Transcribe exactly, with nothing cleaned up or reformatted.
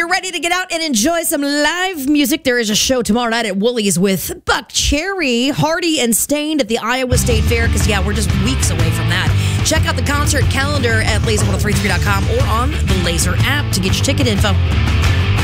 you're ready to get out and enjoy some live music, there is a show tomorrow night at Woolies with Buck Cherry, Hardy, and Stained at the Iowa State Fair, because, yeah, we're just weeks away from that. Check out the concert calendar at laser one oh three three dot com or on the Laser app to get your ticket info.